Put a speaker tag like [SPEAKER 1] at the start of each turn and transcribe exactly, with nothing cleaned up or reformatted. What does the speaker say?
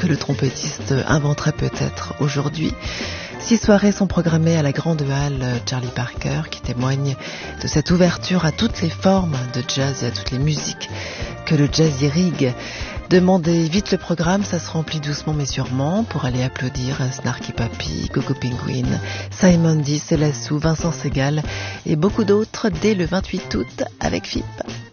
[SPEAKER 1] que le trompettiste inventerait peut-être aujourd'hui. Six soirées sont programmées à la Grande Halle Charlie Parker, qui témoigne de cette ouverture à toutes les formes de jazz et à toutes les musiques que le jazz irrigue. Demandez vite le programme, ça se remplit doucement mais sûrement, pour aller applaudir Snarky Puppy, Coco Penguin, Simon D, Célassou, Vincent Segal et beaucoup d'autres dès le vingt-huit août avec F I P.